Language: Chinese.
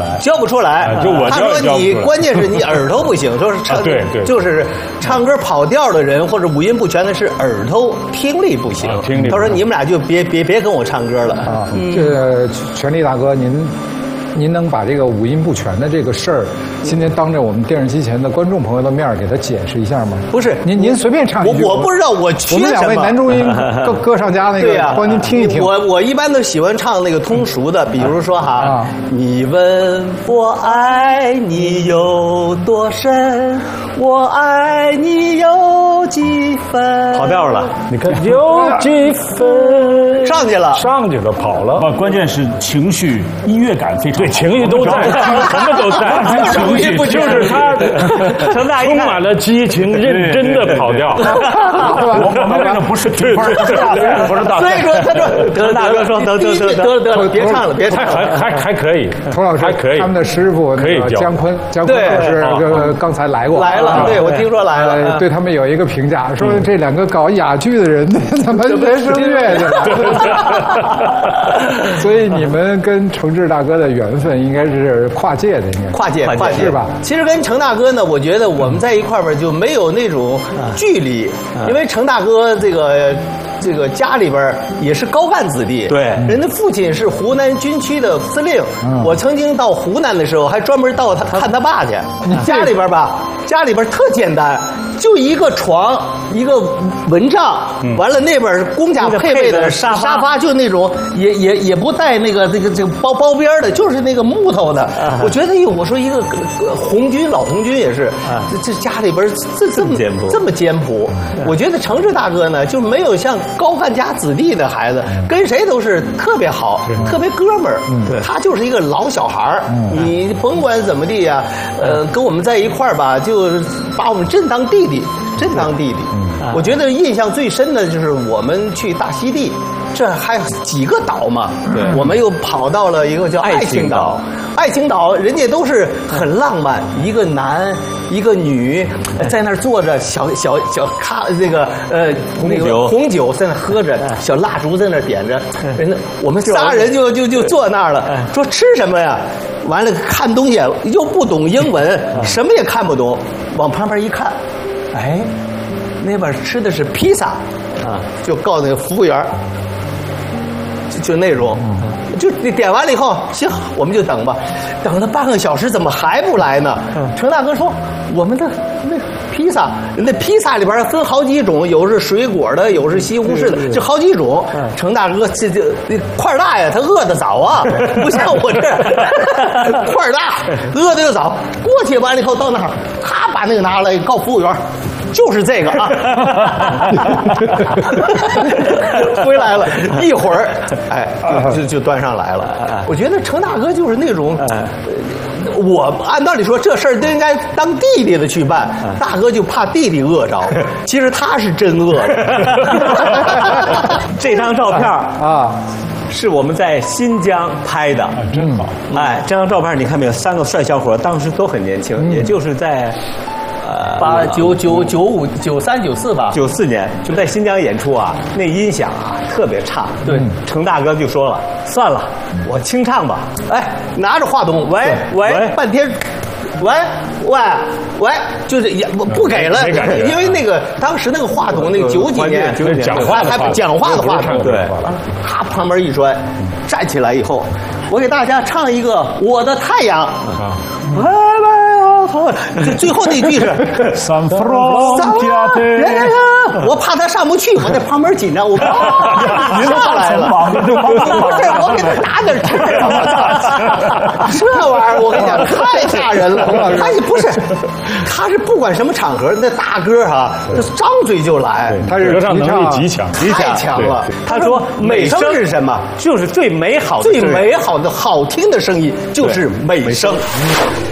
来， 教不出来。 就我他说你关键是你耳朵不行，说是唱对， 就是唱歌跑调的人或者五音不全的是耳朵听力不行。他说你们俩就别跟我唱歌了啊。 这个权力大哥，您能把这个五音不全的这个事儿，今天当着我们电视机前的观众朋友的面给他解释一下吗？ 不是， 您随便唱一句。 我不知道我缺什么。 我们两位男中音歌唱家那个，帮您听一听。 我一般都喜欢唱那个通俗的，比如说哈，你问我爱你有多深，我爱你有几分。跑调了， 你看有几分， 上去了， 跑了。 关键是情绪、音乐感非常。 对，情绪都在，什么都在，情绪就是他充满了激情，认真的跑调。 我们这个不是评分，不是大。 所以说，他说得大哥说得了，别唱了， 还可以。 童老师还可以， 他们的师傅可以姜昆老师刚才来过， 对我听说来了， 对他们有一个评价，说这两个搞哑剧的人怎么学声乐去了？所以你们跟程志大哥的缘分应该是跨界的，应该跨界是吧？ 其实跟程大哥呢，我觉得我们在一块儿就没有那种距离，因为程大哥这个家里边也是高干子弟， 对， 人的父亲是湖南军区的司令。我曾经到湖南的时候，还专门到他看他爸去。家里边特简单，就一个床，一个蚊帐，完了那边公家配备的沙发，就那种也不带那个这个包边的，就是那个木头的。我觉得我说一个老红军也是，这家里边这么简朴。我觉得程志大哥呢，就没有像高干家子弟的孩子，跟谁都是特别好，特别哥们儿。他就是一个老小孩儿，你甭管怎么地呀，跟我们在一块儿吧，就把我们真当弟弟。我觉得印象最深的就是我们去大溪地，这还有几个岛嘛，我们又跑到了一个叫爱情岛。爱情岛人家都是很浪漫，一个男一个女在那儿坐着，小红酒在那喝着，小蜡烛在那点着，人家我们仨人就坐那儿了，说吃什么呀？完了看东西又不懂英文，什么也看不懂，往旁边一看，哎，那边吃的是披萨啊，就告诉那个服务员，就那种。就点完了以后，行，我们就等吧。等了半个小时，怎么还不来呢？程大哥说，我们的那披萨，那披萨里边分好几种，有是水果的，有是西红柿的，就好几种。程大哥这块大呀，他饿得早啊，不像我这块大，饿得又早。过去完了以后到那儿，他把那个拿来告服务员。就是这个啊，回来了一会儿，哎，就端上来了。我觉得程大哥就是那种，我按道理说这事儿都应该当弟弟的去办，大哥就怕弟弟饿着，其实他是真饿了。 这张照片啊，是我们在新疆拍的， 真好。 哎，这张照片你看没有？三个帅小伙当时都很年轻，也就是在。 95、93、94吧 ，94年就在新疆演出啊，那音响啊特别差。 对， 程大哥就说了，算了，我清唱吧。 哎，拿着话筒，喂，半天，喂，就是也不给了，因为那个当时那个话筒，那个90几年就是讲话的话筒，对，他旁边一摔，站起来以后，我给大家唱一个《我的太阳》。最后那句是我怕他上不去，我在旁边紧张，我上来了，不是我给他打点吃，这玩意儿我跟你讲太吓人了。他也不是，他是不管什么场合，那大哥哈，张嘴就来， 他是歌唱能力极强， 太强了。他说美声是什么？ 就是最美好的、 好听的声音就是美声。